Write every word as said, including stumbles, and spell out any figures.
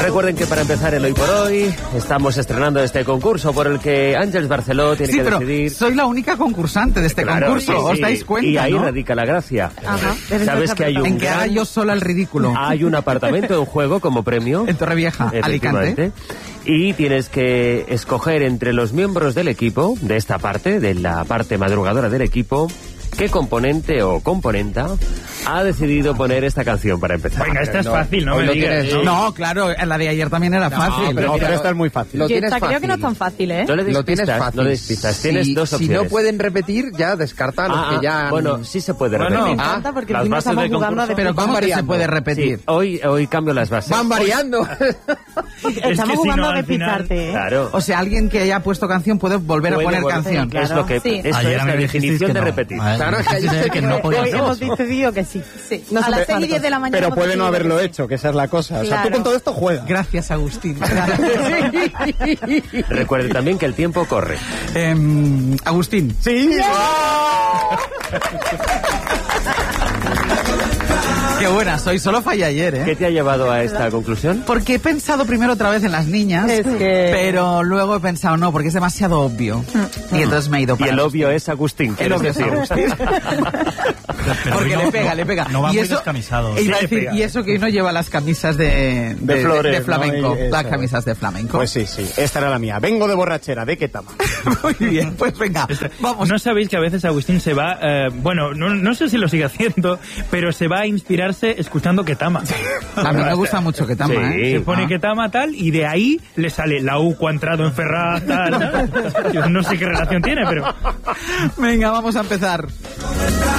Recuerden que para empezar el Hoy por Hoy estamos estrenando este concurso por el que Ángeles Barceló tiene sí, que pero decidir. Soy la única concursante de este Claro, concurso, sí, ¿os sí. dais cuenta? Y ahí ¿no? radica la gracia. Ajá. Sabes que hay un En que haga gran- yo sola el ridículo. hay un apartamento en juego como premio. En Torrevieja, Alicante. Efectivamente. Y tienes que escoger entre los miembros del equipo, de esta parte, de la parte madrugadora del equipo, qué componente o componenta ha decidido poner esta canción para empezar. Venga, esta es No, fácil, no hoy me lo digas. tienes, ¿no? No, claro, la de ayer también era fácil. pero No, mira, pero esta es muy fácil. Lo Yo tienes esta fácil. creo que no es tan fácil, ¿eh? No le des Lo tienes pistas, fácil. no le des pistas. Si- Tienes dos Si opciones. no pueden repetir, ya descarta a los Ah, que ya... han- bueno, sí se puede Bueno, repetir. Me encanta Ah, porque las encima bases estamos del jugando a concurso. Pero decir- ¿cómo que se variando. puede repetir? Sí, hoy, hoy cambio las bases. Van variando. Estamos si jugando no, a al final- despistarte, ¿eh? Claro. O sea, alguien que haya puesto canción puede volver Puede a poner volver- canción. claro. Es lo que, Sí. esto Ayer es a mí la me dijisteis definición que de no. repetir. Ayer Claro, me es que dijisteis ayer que no Hoy podía ser. hemos decidido que sí. sí. No a se las me- seis y diez de la mañana. Pero hemos puede no decidido haberlo que sí. hecho, que esa es la cosa. O sea, tú Claro. con todo esto juegas. Gracias, Agustín. Recuerde también que el tiempo corre. Em, Agustín. Sí. Qué buena soy, solo fallé ayer, ¿eh? ¿Qué te ha llevado a esta conclusión? Porque he pensado primero otra vez en las niñas, Es que- pero luego he pensado, no, porque es demasiado obvio. Y entonces me he ido Y para el Agustín. obvio es Agustín, El ¿quieres obvio es decir? Agustín. Pero Porque hoy le no- pega, no- le pega. no va y muy eso, descamisado. e iba a Sí, le decir, pega. y eso que hoy no lleva las camisas de, de, De flores, de ¿no? flamenco. Y eso. Las camisas de flamenco. Pues sí, sí. Esta era la mía. Vengo de borrachera. ¿De qué tama? Muy bien, pues venga, vamos. ¿No sabéis que a veces Agustín se va, eh, bueno, no, no sé si lo sigue haciendo, pero se va a inspirarse escuchando Ketama. A mí me gusta mucho que tama, Sí. ¿eh? Se pone Ah. Ketama tal y de ahí le sale la U cuadrado en Ferraz tal. Yo no sé qué relación tiene, pero... Venga, vamos a empezar.